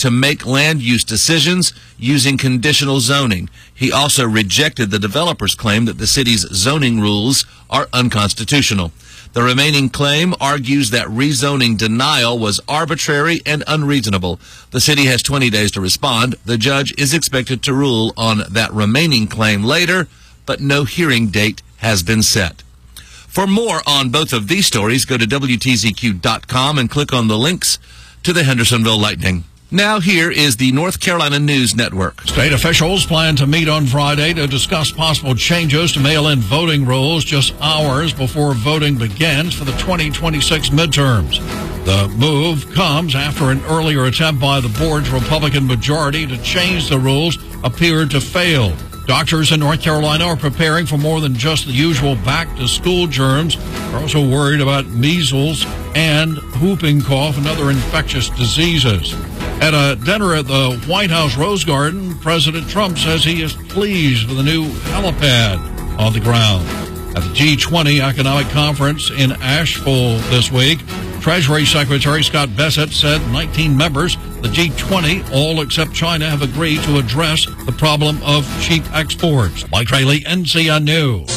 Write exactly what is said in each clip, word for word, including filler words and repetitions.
to make land use decisions using conditional zoning. He also rejected the developer's claim that the city's zoning rules are unconstitutional. The remaining claim argues that rezoning denial was arbitrary and unreasonable. The city has twenty days to respond. The judge is expected to rule on that remaining claim later, but no hearing date has been set. For more on both of these stories, go to W T Z Q dot com and click on the links to the Hendersonville Lightning. Now here is the North Carolina News Network. State officials plan to meet on Friday to discuss possible changes to mail-in voting rules just hours before voting begins for the twenty twenty-six midterms. The move comes after an earlier attempt by the board's Republican majority to change the rules appeared to fail. Doctors in North Carolina are preparing for more than just the usual back-to-school germs. They're also worried about measles and whooping cough and other infectious diseases. At a dinner at the White House Rose Garden, President Trump says he is pleased with the new helipad on the ground. At the G twenty Economic Conference in Asheville this week, Treasury Secretary Scott Bessent said nineteen members of the G twenty, all except China, have agreed to address the problem of cheap exports. Mike Rayleigh, N C N News.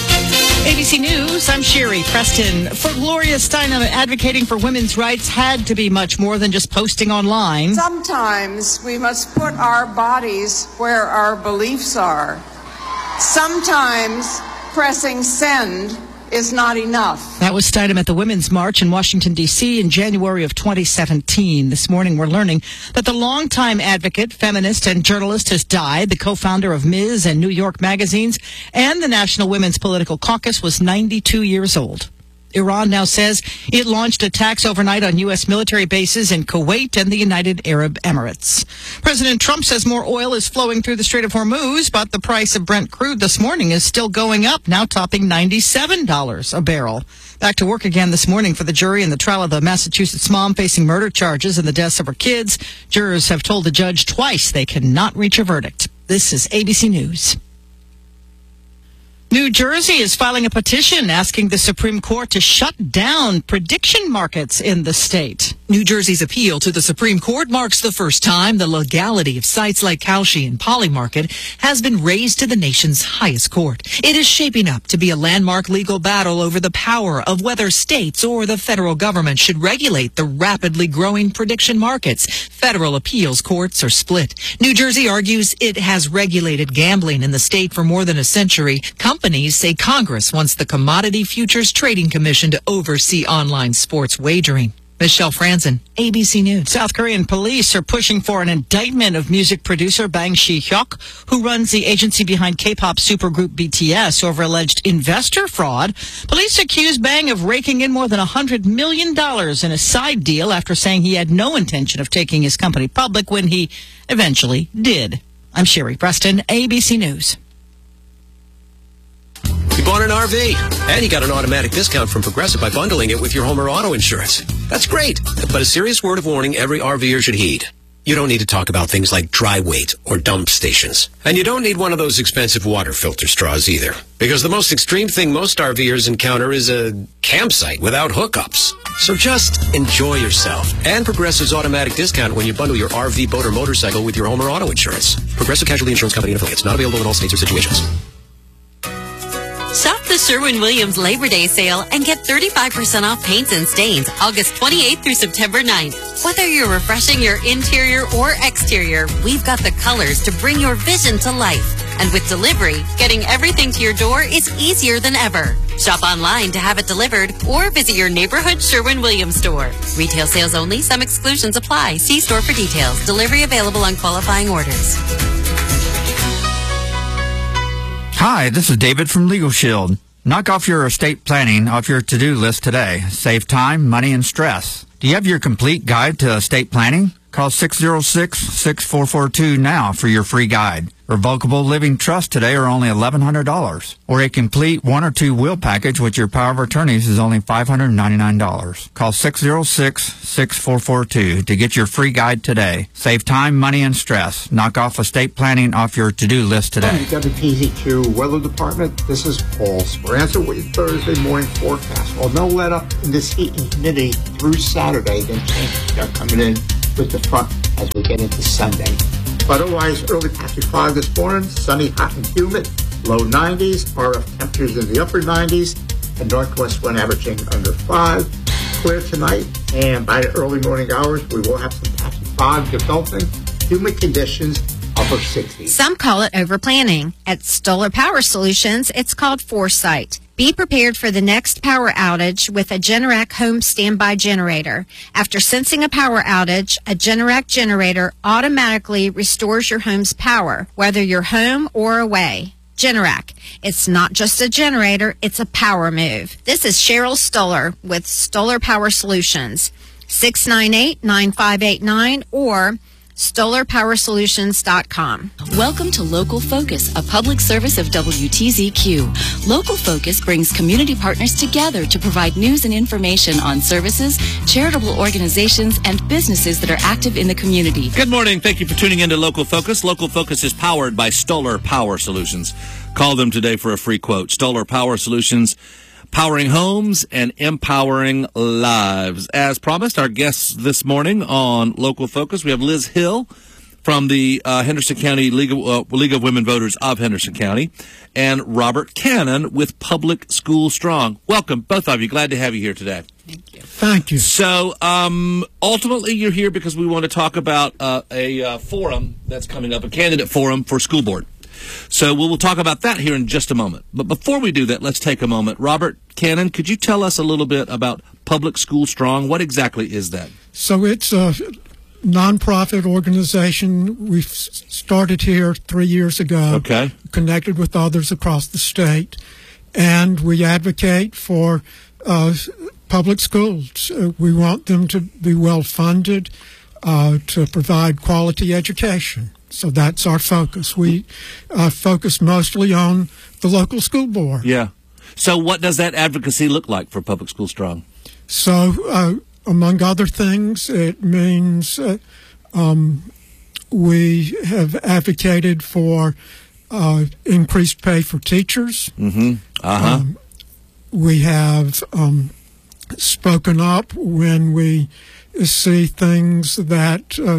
A B C News, I'm Sherry Preston. For Gloria Steinem, advocating for women's rights had to be much more than just posting online. Sometimes we must put our bodies where our beliefs are. Sometimes pressing send is not enough. That was Steinem at the Women's March in Washington, D C in January of twenty seventeen. This morning we're learning that the longtime advocate, feminist, and journalist has died. The co-founder of Miz and New York magazines and the National Women's Political Caucus was ninety-two years old. Iran now says it launched attacks overnight on U S military bases in Kuwait and the United Arab Emirates. President Trump says more oil is flowing through the Strait of Hormuz, but the price of Brent crude this morning is still going up, now topping ninety-seven dollars a barrel. Back to work again this morning for the jury in the trial of the Massachusetts mom facing murder charges in the deaths of her kids. Jurors have told the judge twice they cannot reach a verdict. This is A B C News. New Jersey is filing a petition asking the Supreme Court to shut down prediction markets in the state. New Jersey's appeal to the Supreme Court marks the first time the legality of sites like Kalshi and Polymarket has been raised to the nation's highest court. It is shaping up to be a landmark legal battle over the power of whether states or the federal government should regulate the rapidly growing prediction markets. Federal appeals courts are split. New Jersey argues it has regulated gambling in the state for more than a century. Companies say Congress wants the Commodity Futures Trading Commission to oversee online sports wagering. Michelle Franzen, A B C News. South Korean police are pushing for an indictment of music producer Bang Si-hyuk, who runs the agency behind K-pop supergroup B T S, over alleged investor fraud. Police accuse Bang of raking in more than one hundred million dollars in a side deal after saying he had no intention of taking his company public when he eventually did. I'm Sherry Preston, A B C News. You bought an R V, and you got an automatic discount from Progressive by bundling it with your home or auto insurance. That's great, but a serious word of warning every RVer should heed. You don't need to talk about things like dry weight or dump stations. And you don't need one of those expensive water filter straws either. Because the most extreme thing most RVers encounter is a campsite without hookups. So just enjoy yourself. And Progressive's automatic discount when you bundle your R V, boat, or motorcycle with your home or auto insurance. Progressive Casualty Insurance Company and affiliates. Not available in all states or situations. Shop the Sherwin-Williams Labor Day sale and get thirty-five percent off paints and stains August twenty-eighth through September ninth. Whether you're refreshing your interior or exterior, we've got the colors to bring your vision to life. And with delivery, getting everything to your door is easier than ever. Shop online to have it delivered or visit your neighborhood Sherwin-Williams store. Retail sales only. Some exclusions apply. See store for details. Delivery available on qualifying orders. Hi, this is David from Legal Shield. Knock off your estate planning off your to-do list today. Save time, money, and stress. Do you have your complete guide to estate planning? Call six oh six, six four four two now for your free guide. Revocable living trusts today are only eleven hundred dollars. Or a complete one or two will package with your power of attorneys is only five hundred ninety-nine dollars. Call six oh six, six four four two to get your free guide today. Save time, money, and stress. Knock off estate planning off your to-do list today. W T Z Q Weather Department, this is Paul Speranza with your Thursday morning forecast. Well, no let up in this heat and humidity through Saturday, then changes are coming in with the front as we get into Sunday. Otherwise, early patchy fog this morning, sunny, hot and humid, low nineties, R F temperatures in the upper nineties, and northwest wind averaging under five. Clear tonight, and by the early morning hours, we will have some patchy fog developing, humid conditions, upper sixties. Some call it overplanning. At Stoller Power Solutions, it's called foresight. Be prepared for the next power outage with a Generac home standby generator. After sensing a power outage, a Generac generator automatically restores your home's power, whether you're home or away. Generac. It's not just a generator, it's a power move. This is Cheryl Stoller with Stoller Power Solutions. six nine eight, nine five eight nine or stoller power solutions dot com. Welcome to Local Focus, a public service of W T Z Q. Local Focus brings community partners together to provide news and information on services, charitable organizations, and businesses that are active in the community. Good morning. Thank you for tuning in to Local Focus. Local Focus is powered by Stoller Power Solutions. Call them today for a free quote. Stoller Power Solutions, powering homes and empowering lives. As promised, our guests this morning on Local Focus, we have Liz Hill from the uh, Henderson County League of, uh, League of Women Voters of Henderson County, and Robert Cannon with Public School Strong. Welcome, both of you. Glad to have you here today. Thank you. Thank you. So, um, ultimately, you're here because we want to talk about uh, a uh, forum that's coming up, a candidate forum for school board. So we'll, we'll talk about that here in just a moment. But before we do that, let's take a moment. Robert Cannon, could you tell us a little bit about Public School Strong? What exactly is that? So it's a nonprofit organization. We've started here three years ago. Okay. Connected with others across the state. And we advocate for uh, public schools. Uh, we want them to be well funded, uh, to provide quality education. So that's our focus. We uh, focus mostly on the local school board. Yeah. So what does that advocacy look like for Public School Strong? So, uh, among other things, it means uh, um, we have advocated for uh, increased pay for teachers. Mm-hmm. Uh-huh. Um, we have um, spoken up when we see things that uh,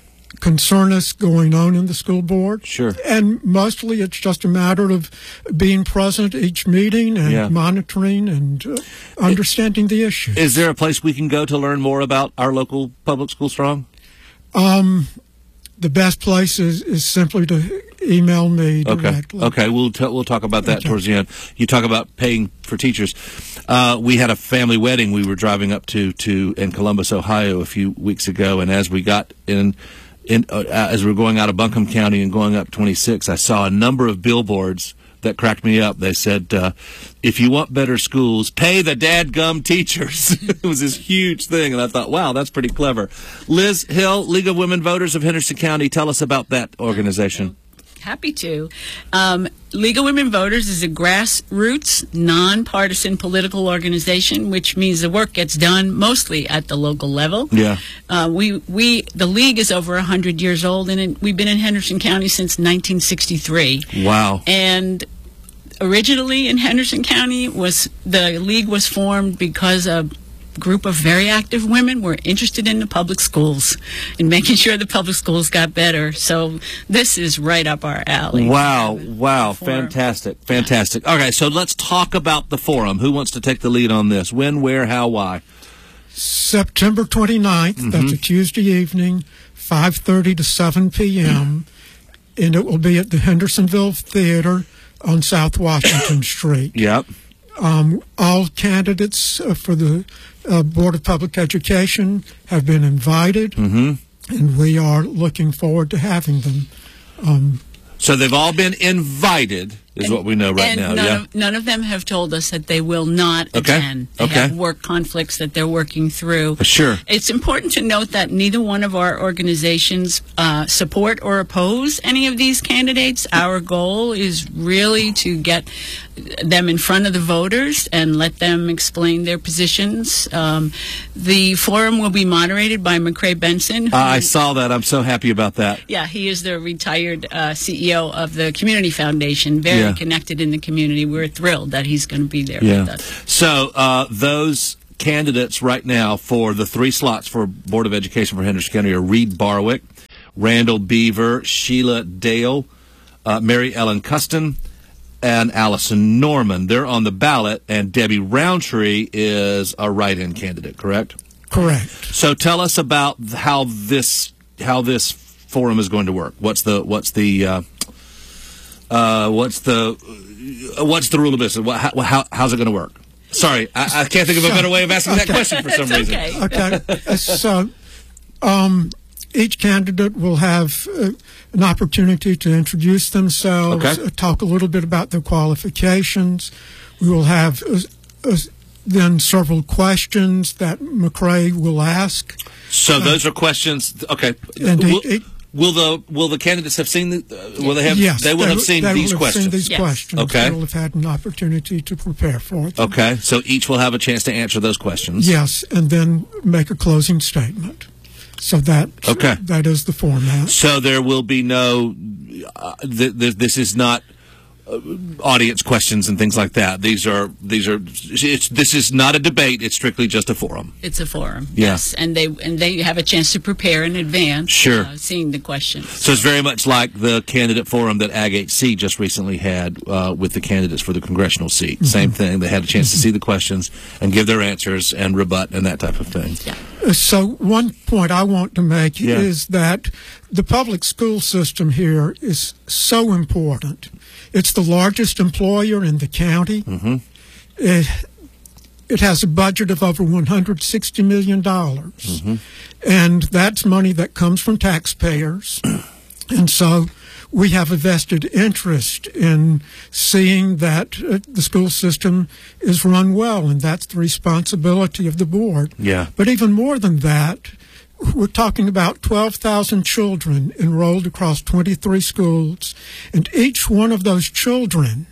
concern us going on in the school board. Sure. And mostly it's just a matter of being present at each meeting and yeah. monitoring and uh, understanding it, the issue. Is there a place we can go to learn more about our local Public School Strong? Um, the best place is, is simply to email me directly. Okay, okay. We'll, t- we'll talk about that okay. towards the end. You talk about paying for teachers. Uh, we had a family wedding we were driving up to, to in Columbus, Ohio a few weeks ago, and as we got in... In, uh, as we were going out of Buncombe County and going up twenty-six, I saw a number of billboards that cracked me up. They said, uh, if you want better schools, pay the dadgum teachers. It was this huge thing, and I thought, wow, that's pretty clever. Liz Hill, League of Women Voters of Henderson County, tell us about that organization. Happy to. Um, League of Women Voters is a grassroots, nonpartisan political organization, which means the work gets done mostly at the local level. Yeah. Uh, we we the league is over a hundred years old, and it, we've been in Henderson County since nineteen sixty-three. Wow. And originally in Henderson County was the league was formed because of group of very active women were interested in the public schools and making sure the public schools got better. So this is right up our alley. Wow, wow, fantastic, fantastic. Yeah. Okay, so let's talk about the forum. Who wants to take the lead on this? When, where, how, why? September twenty-ninth, mm-hmm. That's a Tuesday evening, five thirty to seven p.m., and it will be at the Hendersonville Theater on South Washington Street. Yep. Um, all candidates uh, for the uh, Board of Public Education have been invited, mm-hmm. and we are looking forward to having them. Um, so they've all been invited, is and, what we know right and now. None yeah. of, none of them have told us that they will not okay. attend. They okay. have work conflicts that they're working through. Sure. It's important to note that neither one of our organizations uh, support or oppose any of these candidates. Our goal is really to get them in front of the voters and let them explain their positions. Um, the forum will be moderated by McCrae Benson. Who, uh, I saw that. I'm so happy about that. Yeah, he is the retired uh, C E O of the Community Foundation, very yeah. connected in the community. We're thrilled that he's going to be there yeah. with us. So uh, those candidates right now for the three slots for Board of Education for Henderson County are Reed Barwick, Randall Beaver, Sheila Dale, uh, Mary Ellen Custon, and Allison Norman. They're on the ballot, and Debbie Roundtree is a write-in candidate, correct? Correct. So tell us about how this how this forum is going to work. What's the what's the uh, uh, what's the what's the rule of business? What, how, how how's it going to work? Sorry, I, I can't think of a better way of asking okay. that question for some reason. Okay. okay. So, um, each candidate will have uh, an opportunity to introduce themselves, Okay. uh, talk a little bit about their qualifications. We will have uh, uh, then several questions that McCrae will ask. So those are questions. Okay. And will, it- will the will the candidates have seen the? Uh, will they have? Yes, they will they have will- seen they will these have questions. Seen these Yes. questions. Okay. They will have had an opportunity to prepare for them. Okay. So each will have a chance to answer those questions. Yes, and then make a closing statement. So that Okay. that is the format. So there will be no. Uh, th- th- this is not. Uh, audience questions and things like that. These are these are. It's, this is not a debate. It's strictly just a forum. It's a forum. Yeah. Yes, and they and they have a chance to prepare in advance. Sure. Uh, seeing the questions. So it's very much like the candidate forum that Ag H C just recently had uh, with the candidates for the congressional seat. Mm-hmm. Same thing. They had a chance to see the questions and give their answers and rebut and that type of thing. Uh, So one point I want to make Yeah. is that the public school system here is so important. It's the largest employer in the county. Mm-hmm. It, it has a budget of over one hundred sixty million dollars. Mm-hmm. And that's money that comes from taxpayers. And so we have a vested interest in seeing that uh, the school system is run well, and that's the responsibility of the board. Yeah. But even more than that, we're talking about twelve thousand children enrolled across twenty-three schools, and each one of those children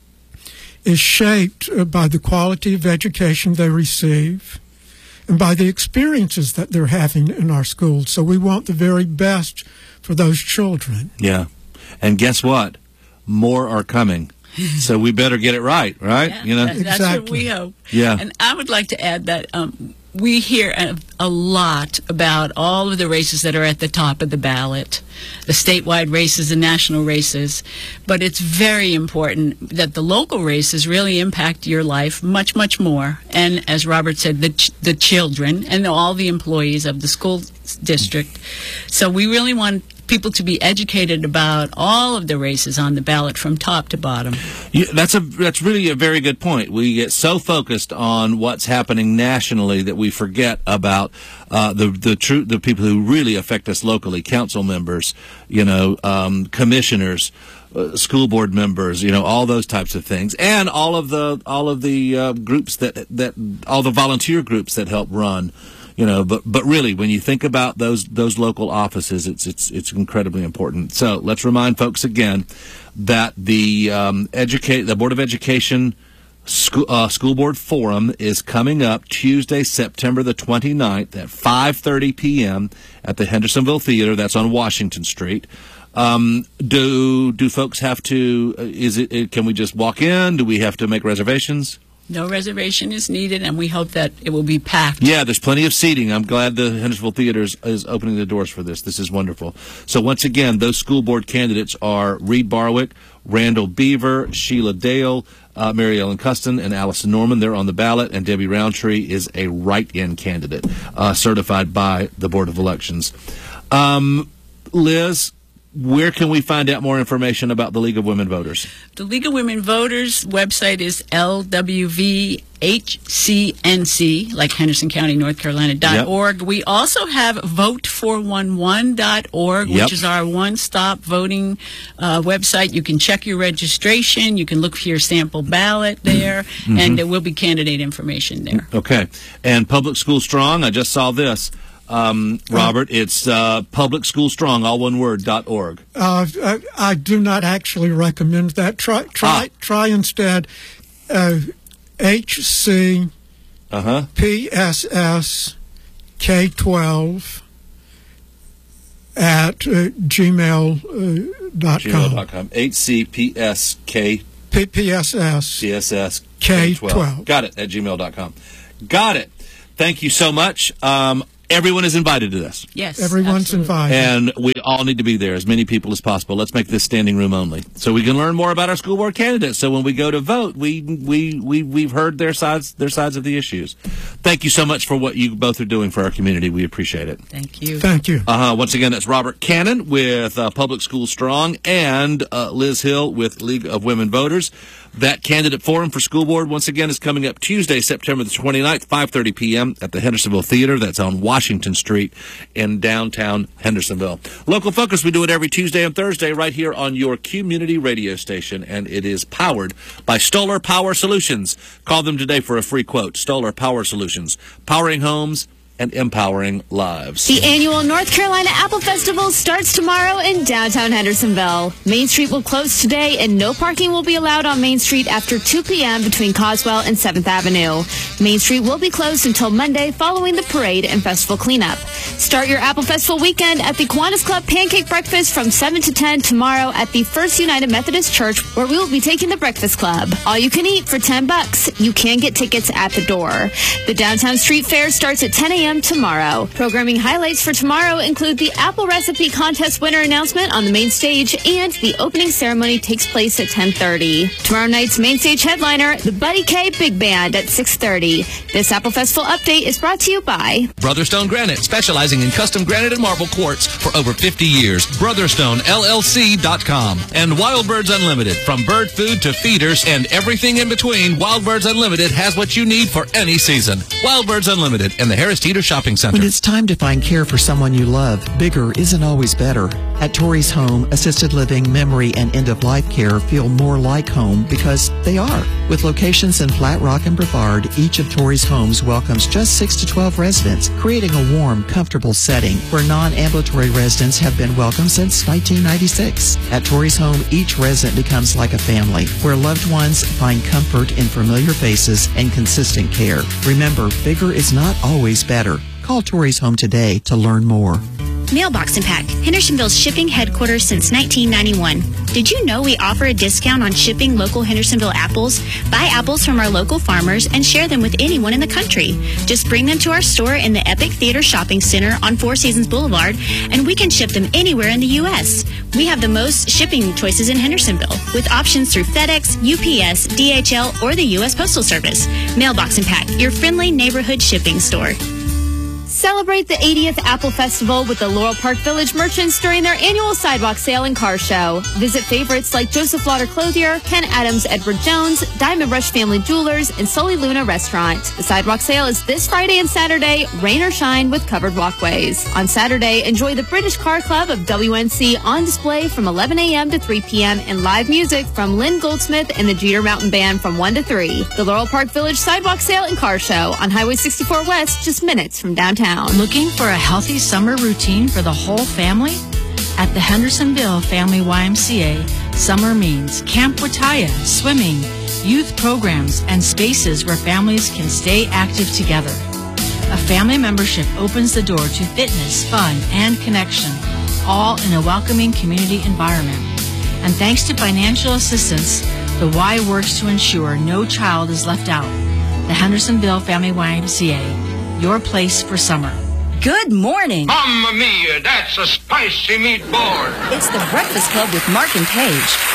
is shaped uh, by the quality of education they receive and by the experiences that they're having in our schools. So we want the very best for those children. Yeah. And guess what? More are coming. So we better get it right, right? Yeah, you know. that- that's what we hope. Yeah. And I would like to add that um, we hear a, a lot about all of the races that are at the top of the ballot, the statewide races and national races. But it's very important that the local races really impact your life much, much more. And as Robert said, the ch- the children and all the employees of the school s- district. So we really want people to be educated about all of the races on the ballot from top to bottom. Yeah, that's a that's really a very good point. We get so focused on what's happening nationally that we forget about uh, the the true the people who really affect us locally. Council members, you know, um, commissioners, uh, school board members, you know, all those types of things, and all of the all of the uh, groups that that all the volunteer groups that help run. You know, but but really, when you think about those those local offices, it's it's it's incredibly important. So let's remind folks again that the um, educate the Board of Education school, uh, school board forum is coming up Tuesday, September the twenty-ninth at five thirty p.m. at the Hendersonville Theater. That's on Washington Street. Um, do do folks have to? Uh, is it, it? Can we just walk in? Do we have to make reservations? No reservation is needed, and we hope that it will be packed. Yeah, there's plenty of seating. I'm glad the Hendersonville Theater is, is opening the doors for this. This is wonderful. So once again, those school board candidates are Reed Barwick, Randall Beaver, Sheila Dale, uh, Mary Ellen Custon, and Allison Norman. They're on the ballot, and Debbie Roundtree is a write-in candidate uh, certified by the Board of Elections. Um, Liz, where can we find out more information about the League of Women Voters? The League of Women Voters website is L W V H C N C, like Henderson County, North Carolina, dot Yep. org. We also have vote four one one dot org, Yep. which is our one-stop voting uh, website. You can check your registration. You can look for your sample ballot there, Mhm. and there will be candidate information there. Okay. And Public School Strong, I just saw this. Um, Robert, it's uh, Public School Strong, all one word, dot org. Uh, I, I do not actually recommend that. Try try try instead uh, H C Uh-huh. P S S K twelve at uh, gmail uh, dot gmail com. dot com. H C P S K P- PSS C S S K twelve. twelve. Got it, at gmail dot com. Got it. thank you so much. Um, everyone is invited to this. Yes, everyone's absolutely. invited. And we all need to be there, as many people as possible. Let's make this standing room only, so we can learn more about our school board candidates. So when we go to vote, we we we we've heard their sides their sides of the issues. Thank you so much for what you both are doing for our community. We appreciate it. Thank you. Thank you. Uh-huh. Once again, that's Robert Cannon with uh, Public School Strong and uh, Liz Hill with League of Women Voters. That candidate forum for school board, once again, is coming up Tuesday, September the twenty-ninth, five thirty p.m. at the Hendersonville Theater. That's on Washington Street in downtown Hendersonville. Local Focus, we do it every Tuesday and Thursday right here on your community radio station, and it is powered by Stoller Power Solutions. Call them today for a free quote. Stoller Power Solutions, powering homes and empowering lives. The annual North Carolina Apple Festival starts tomorrow in downtown Hendersonville. Main Street will close today, and no parking will be allowed on Main Street after two p.m. between Coswell and seventh Avenue. Main Street will be closed until Monday following the parade and festival cleanup. Start your Apple Festival weekend at the Kiwanis Club Pancake Breakfast from seven to ten tomorrow at the First United Methodist Church, where we will be taking the Breakfast Club. All you can eat for ten bucks. You can get tickets at the door. The Downtown Street Fair starts at ten a.m. tomorrow. Programming highlights for tomorrow include the Apple Recipe Contest winner announcement on the main stage, and the opening ceremony takes place at ten thirty. Tomorrow night's main stage headliner, the Buddy K Big Band at six thirty. This Apple Festival update is brought to you by Brotherstone Granite, specializing in custom granite and marble quartz for over fifty years. Brotherstone L L C dot com. And Wild Birds Unlimited. From bird food to feeders and everything in between, Wild Birds Unlimited has what you need for any season. Wild Birds Unlimited and the Harris Teeter Shopping Center. When it's time to find care for someone you love, bigger isn't always better. At Torrey's Home, assisted living, memory, and end-of-life care feel more like home because they are. With locations in Flat Rock and Brevard, each of Torrey's homes welcomes just six to twelve residents, creating a warm, comfortable setting where non-ambulatory residents have been welcome since nineteen ninety-six. At Torrey's Home, each resident becomes like a family, where loved ones find comfort in familiar faces and consistent care. Remember, bigger is not always better. Call Torrey's Home today to learn more. Mailbox and Pack, Hendersonville's shipping headquarters since nineteen ninety-one. Did you know we offer a discount on shipping local Hendersonville apples? Buy apples from our local farmers and share them with anyone in the country. Just bring them to our store in the Epic Theater Shopping Center on Four Seasons Boulevard, and we can ship them anywhere in the U S. We have the most shipping choices in Hendersonville, with options through FedEx, U P S, D H L, or the U S Postal Service. Mailbox and Pack, your friendly neighborhood shipping store. Celebrate the eightieth Apple Festival with the Laurel Park Village merchants during their annual sidewalk sale and car show. Visit favorites like Joseph Lauder Clothier, Ken Adams Edward Jones, Diamond Rush Family Jewelers, and Sully Luna Restaurant. The sidewalk sale is this Friday and Saturday, rain or shine, with covered walkways. On Saturday, enjoy the British Car Club of W N C on display from eleven a.m. to three p.m. and live music from Lynn Goldsmith and the Jeter Mountain Band from one to three. The Laurel Park Village Sidewalk Sale and Car Show on Highway sixty-four West, just minutes from downtown. Looking for a healthy summer routine for the whole family? At the Hendersonville Family Y M C A, summer means Camp Wataya, swimming, youth programs, and spaces where families can stay active together. A family membership opens the door to fitness, fun, and connection, all in a welcoming community environment. And thanks to financial assistance, the Y works to ensure no child is left out. The Hendersonville Family Y M C A, your place for summer. Good morning. Mamma mia, that's a spicy meatball. It's the Breakfast Club with Mark and Paige.